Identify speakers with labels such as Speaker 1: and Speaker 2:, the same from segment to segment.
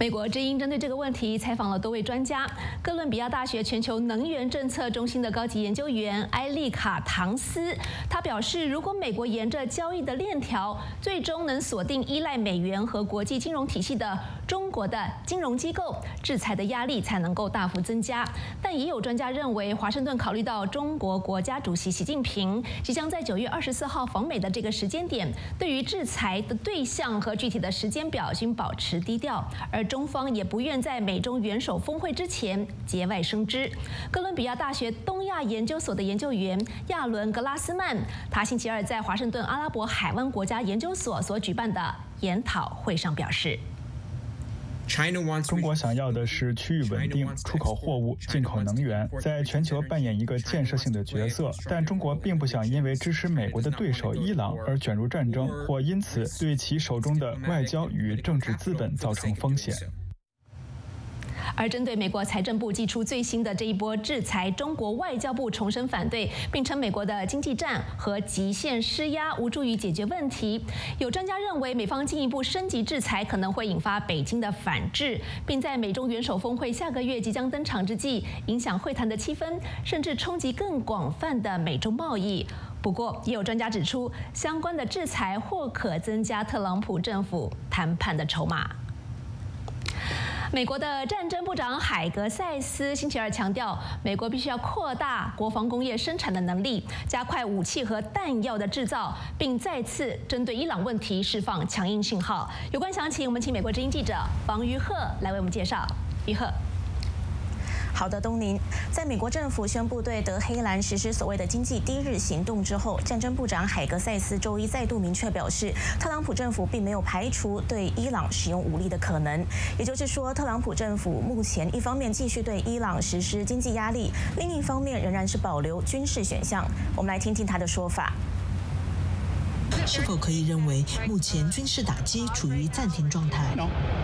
Speaker 1: 美国之音针对这个问题采访了多位专家。哥伦比亚大学全球能源政策中心的高级研究员埃利卡·唐斯，他表示，如果美国沿着交易的链条，最终能锁定依赖美元和国际金融体系的中国的金融机构，制裁的压力才能够大幅增加。但也有专家认为，华盛顿考虑到中国国家主席习近平即将在9月24号访美的这个时间点，对于制裁的对象和具体的时间表均保持低调，而中方也不愿在美中元首峰会之前节外生枝。哥伦比亚大学东亚研究所的研究员亚伦·格拉斯曼，他星期二在华盛顿阿拉伯海湾国家研究所所举办的研讨会上表示。
Speaker 2: 中国想要的是区域稳定，出口货物、进口能源，在全球扮演一个建设性的角色。但中国并不想因为支持美国的对手伊朗而卷入战争，或因此对其手中的外交与政治资本造成风险。
Speaker 1: 而针对美国财政部祭出最新的这一波制裁，中国外交部重申反对，并称美国的经济战和极限施压无助于解决问题。有专家认为，美方进一步升级制裁可能会引发北京的反制，并在美中元首峰会下个月即将登场之际，影响会谈的气氛，甚至冲击更广泛的美中贸易。不过，也有专家指出，相关的制裁或可增加特朗普政府谈判的筹码。美国的战争部长海格塞斯星期二强调，美国必须要扩大国防工业生产的能力，加快武器和弹药的制造，并再次针对伊朗问题释放强硬信号。有关详情，我们请美国之音记者王于鹤来为我们介绍。于鹤。
Speaker 3: 好的，东宁，在美国政府宣布对德黑兰实施所谓的经济第一日行动之后，战争部长海格塞斯周一再度明确表示，特朗普政府并没有排除对伊朗使用武力的可能。也就是说，特朗普政府目前一方面继续对伊朗实施经济压力，另一方面仍然是保留军事选项。我们来听听他的说法。
Speaker 4: 是否可以认为目前军事打击处于暂停状态？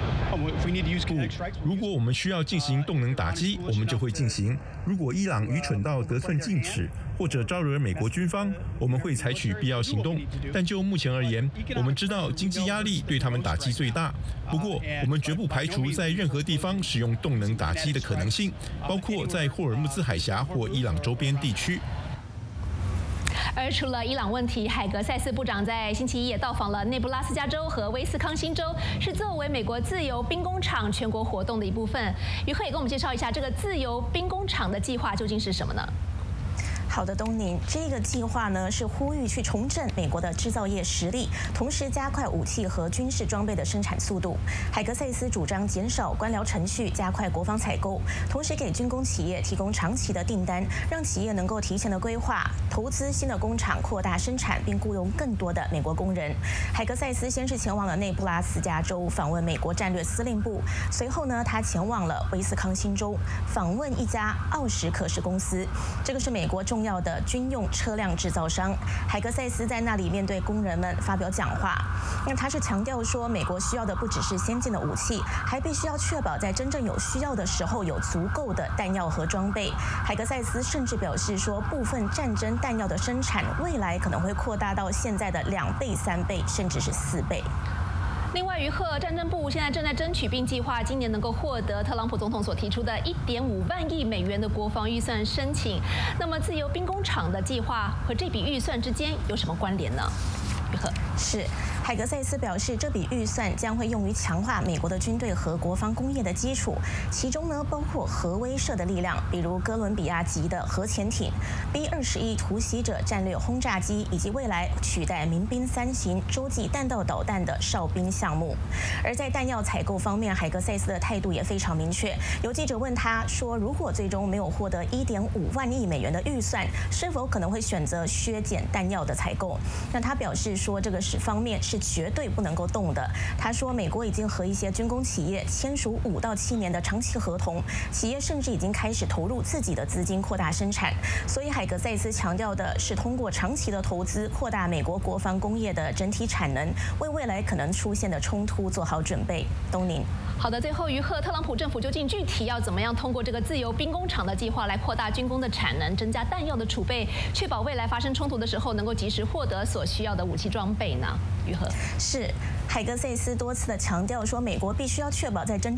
Speaker 5: 如果我们需要进行动能打击，我们就会进行。如果伊朗愚蠢到得寸进尺，或者招惹美国军方，我们会采取必要行动。但就目前而言，我们知道经济压力对他们打击最大。不过，我们绝不排除在任何地方使用动能打击的可能性，包括在霍尔木兹海峡或伊朗周边地区。
Speaker 1: 而除了伊朗问题，海格塞斯部长在星期一也到访了内布拉斯加州和威斯康星州，是作为美国自由兵工厂全国活动的一部分。于鹤也给我们介绍一下这个自由兵工厂的计划究竟是什么呢？
Speaker 3: 好的，东宁，这个计划呢是呼吁去重振美国的制造业实力，同时加快武器和军事装备的生产速度。海格塞斯主张减少官僚程序，加快国防采购，同时给军工企业提供长期的订单，让企业能够提前的规划、投资新的工厂，扩大生产，并雇佣更多的美国工人。海格塞斯先是前往了内布拉斯加州访问美国战略司令部，随后呢，他前往了威斯康星州访问一家奥什可士公司，这个是美国重要的军用车辆制造商。海格塞斯在那里面对工人们发表讲话，那他是强调说，美国需要的不只是先进的武器，还必须要确保在真正有需要的时候有足够的弹药和装备。海格塞斯甚至表示说，部分战争弹药的生产未来可能会扩大到现在的2倍、3倍，甚至是4倍。
Speaker 1: 另外，于鹤战争部现在正在争取并计划今年能够获得特朗普总统所提出的1.5万亿美元的国防预算申请。那么，自由兵工厂的计划和这笔预算之间有什么关联呢？于鹤
Speaker 3: 是。海格塞斯表示，这笔预算将会用于强化美国的军队和国防工业的基础，其中呢包括核威慑的力量，比如哥伦比亚级的核潜艇、B-21突袭者战略轰炸机，以及未来取代民兵3型洲际弹道导弹的哨兵项目。而在弹药采购方面，海格塞斯的态度也非常明确。有记者问他说，如果最终没有获得1.5万亿美元的预算，是否可能会选择削减弹药的采购？那他表示说，这个方面是绝对不能够动的。他说，美国已经和一些军工企业签署5到7年的长期合同，企业甚至已经开始投入自己的资金扩大生产。所以海格塞斯强调的是，通过长期的投资，扩大美国国防工业的整体产能，为未来可能出现的冲突做好准备。东宁。
Speaker 1: 好的，最后于鹤，特朗普政府究竟具体要怎么样通过这个自由兵工厂的计划来扩大军工的产能，增加弹药的储备，确保未来发生冲突的时候能够及时获得所需要的武器装备呢？于鹤。
Speaker 3: 是，海格塞斯多次的强调说，美国必须要确保在真正